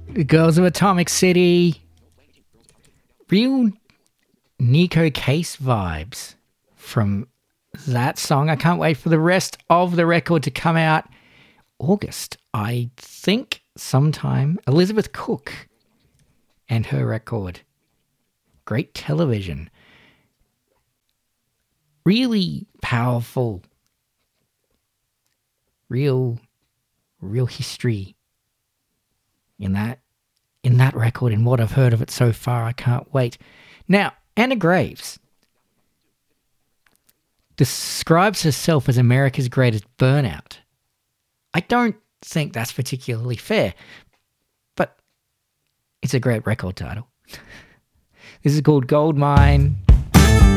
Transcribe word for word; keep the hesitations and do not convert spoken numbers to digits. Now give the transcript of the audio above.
The Girls of Atomic City. Real Nico Case vibes from that song. I can't wait for the rest of the record to come out August, I think, sometime. Elizabeth Cook and her record. Great television. Really powerful. Real, real history in that, in that record and what I've heard of it so far. I can't wait. Now, Anna Graves describes herself as America's greatest burnout. I don't think that's particularly fair, but it's a great record title. This is called Gold Mine.